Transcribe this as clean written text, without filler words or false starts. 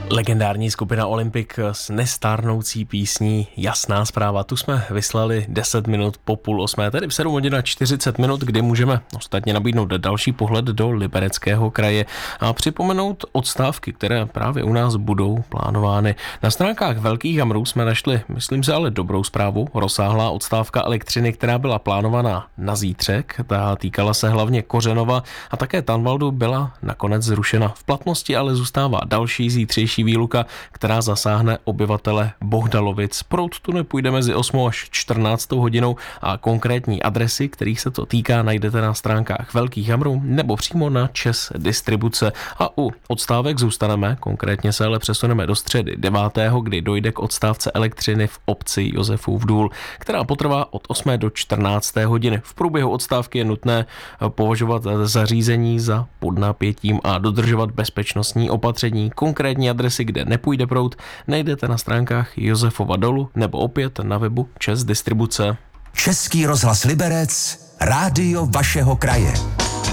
Legendární skupina Olympic s nestárnoucí písní Jasná zpráva. Tu jsme vyslali 10 minut po 7:30, tedy v 7 hodin a 40 minut, kdy můžeme ostatně nabídnout další pohled do Libereckého kraje a připomenout odstávky, které právě u nás budou plánovány. Na stránkách Velkých Hamrů jsme našli, myslím si, ale dobrou zprávu. Rozsáhlá odstávka elektřiny, která byla plánovaná na zítřek, ta týkala se hlavně Kořenova a také Tanvaldu, byla nakonec zrušena. V platnosti ale zůstává další zítřejší výluka, která zasáhne obyvatele Bohdalovic. Proud tu nepůjde mezi 8 až 14 hodinou a konkrétní adresy, kterých se to týká, najdete na stránkách Velkých Hamrů nebo přímo na ČEZ Distribuce. A u odstávek zůstaneme, konkrétně se ale přesuneme do středy 9., kdy dojde k odstávce elektřiny v obci Josefův Důl, která potrvá od 8 do 14 hodiny. V průběhu odstávky je nutné považovat zařízení za pod napětím a dodržovat bezpečnostní opatření. Konkrétní adresy, kde nepůjde proud, najdete na stránkách Josefova Dolu nebo opět na webu ČEZ Distribuce. Český rozhlas Liberec, rádio vašeho kraje.